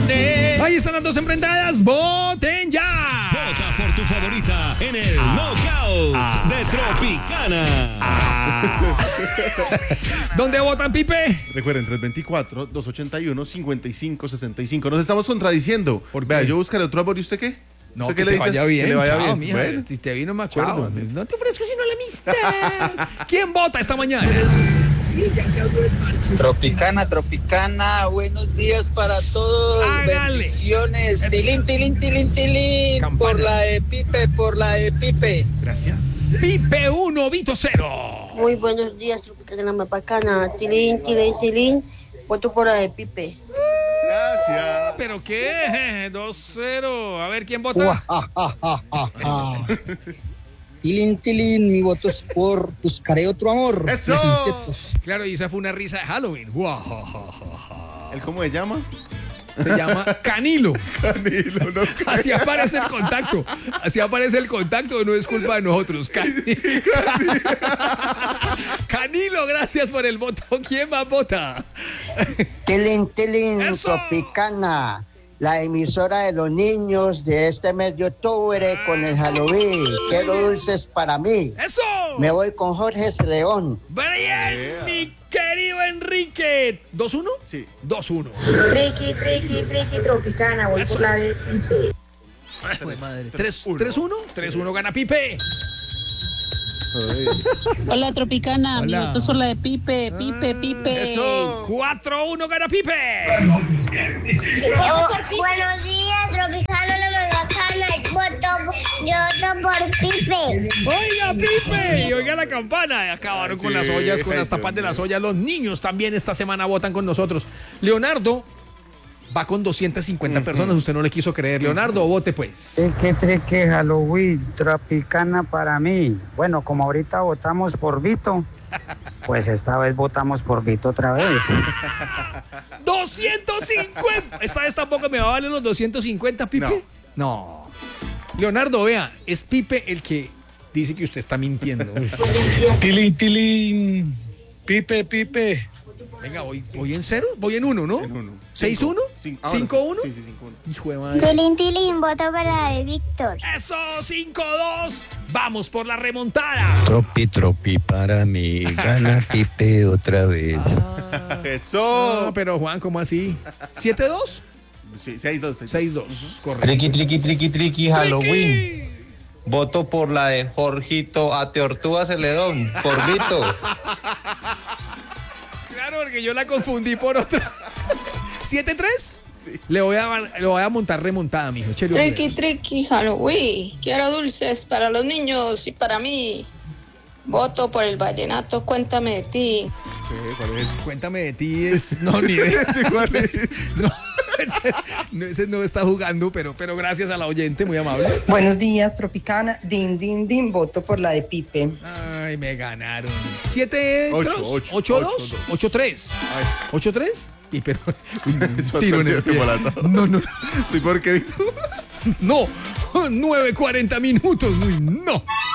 emociones. Ahí están las dos enfrentadas. ¡Voten ya! Vota por tu favorita en el Knockout de Tropicana. ¿Dónde votan, Pipe? Recuerden, 324-281-5565. Nos estamos contradiciendo. ¿Por qué? Vea, yo buscaré otro amor. ¿Y usted qué? No, ¿Usted que qué le te dice? vaya bien. Que le vaya Chao, bien. mija. Bueno. Si te vino, me acuerdo. Chao. No te ofrezco si no la amistad. ¿Quién vota esta mañana? Tropicana, buenos días para todos. Hágale. Bendiciones. Eso. Tilín. Campana. Por la de Pipe. Gracias. Pipe 1, Vito 0. Muy buenos días, Tropicana Mapacana. Tilín. Voto por la de Pipe. Gracias. ¿Pero qué? 2-0. A ver, ¿quién vota? Tilín, mi voto es por buscaré otro amor. ¡Eso! Los inchetos. Claro, y esa fue una risa de Halloween. ¿El cómo se llama? Se llama Canilo. Canilo, no. Así aparece el contacto. No es culpa de nosotros. Canilo, gracias por el voto. ¿Quién más vota? Tilín, ¡Eso! Tropicana, la emisora de los niños de este mes de octubre con el Halloween. Quiero dulces para mí. ¡Eso! Me voy con Jorge León. Brian, mi querido Enrique. ¿2-1? Sí. 2-1. Triki, Tropicana. Voy Eso. por la de Pipe. Pues madre. 3-1. 3-1 gana Pipe. Hola, Tropicana. Hola. Mi voto es por la de Pipe. Pipe. Eso. 4-1 gana Pipe. Buenos días, Tropicana, la Mapacana. Yo voto por Pipe. Oiga, Pipe. Y oiga la campana. Acabaron con Sí. las ollas, con las Ay, tapas de Dios las ollas. Los niños también esta semana votan con nosotros. Leonardo va con 250 personas. Usted no le quiso creer. Leonardo, vote pues. Trique, Halloween, Tropicana para mí. Bueno, como ahorita votamos por Vito, pues esta vez votamos por Vito otra vez. 250. Esta vez tampoco me va a valer los 250, Pipe. No. Leonardo, vea, es Pipe el que dice que usted está mintiendo. Tilín, Pipe. Venga, voy en 0, voy en 1, ¿no? En uno. 6-1, Cinco. Ahora 5-1. Sí, 5-1. Hijo de madre. Tilín, voto para la de Víctor. Eso, 5-2. Vamos por la remontada. Tropi para mí, gana Pipe otra vez. Eso. No, pero Juan, ¿cómo así? ¿7-2? Sí, 6-2. 6-2, correcto. Triki, Halloween. Voto por la de Jorgito a Teortúa Celedón, por Vito. Claro, porque yo la confundí por otra. ¿7-3? Sí. Le voy a montar remontada, mijo. Échale un dedo. Triki, Halloween. Quiero dulces para los niños y para mí. Voto por el vallenato. Cuéntame de ti. ¿Cuál es? Cuéntame de ti es... No, ni idea. ¿Cuál es? Ese no está jugando, pero gracias a la oyente, muy amable. Buenos días, Tropicana. Din. Voto por la de Pipe. Ay, me ganaron. 7-2, 8-2, 8-3. 8-3. Y pero Eso tiro en el pie. No. Sí, ¿por qué? No, 9:40 minutos. Uy, no.